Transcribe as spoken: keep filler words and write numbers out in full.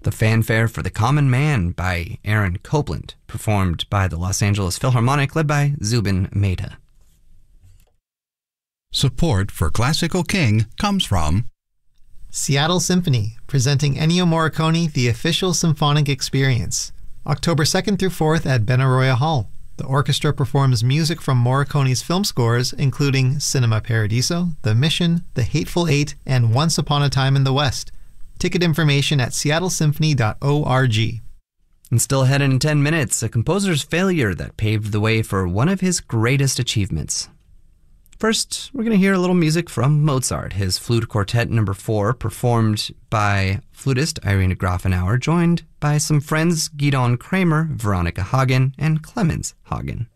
The Fanfare for the Common Man by Aaron Copland, performed by the Los Angeles Philharmonic, led by Zubin Mehta. Support for Classical King comes from Seattle Symphony, presenting Ennio Morricone, The Official Symphonic Experience, October second through fourth at Benaroya Hall. The orchestra performs music from Morricone's film scores, including Cinema Paradiso, The Mission, The Hateful Eight, and Once Upon a Time in the West. Ticket information at seattle symphony dot org. And still ahead in ten minutes, a composer's failure that paved the way for one of his greatest achievements. First, we're going to hear a little music from Mozart, his Flute Quartet number four, performed by flutist Irina Grafenauer, joined by some friends Gidon Kramer, Veronica Hagen, and Clemens Hagen.